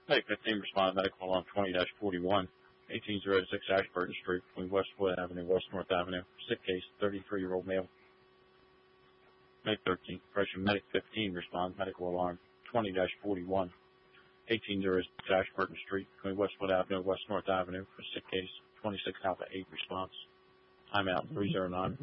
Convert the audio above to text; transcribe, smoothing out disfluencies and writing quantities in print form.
Hey, 15 respond medical on 20-41, 1806 Ashburton Street between Westwood Avenue, West North Avenue. Sick case, 33-year-old male. May 13th, Freshman Medic 15 respond medical alarm 20-41, 1806 Ashburton Street between Westwood Avenue, West North Avenue for sick case, 26 Alpha 8 response. Timeout 309.